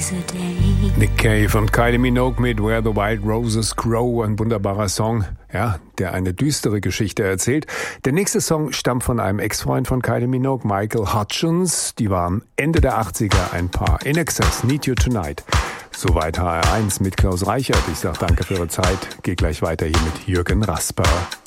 Nick Cave und Kylie Minogue mit Where the Wild Roses Grow, ein wunderbarer Song, ja, der eine düstere Geschichte erzählt. Der nächste Song stammt von einem Ex-Freund von Kylie Minogue, Michael Hutchence. Die waren Ende der 80er ein Paar. In Excess, Need You Tonight. Soweit HR1 mit Klaus Reichert. Ich sage danke für Ihre Zeit. Gehe gleich weiter hier mit Jürgen Rasper.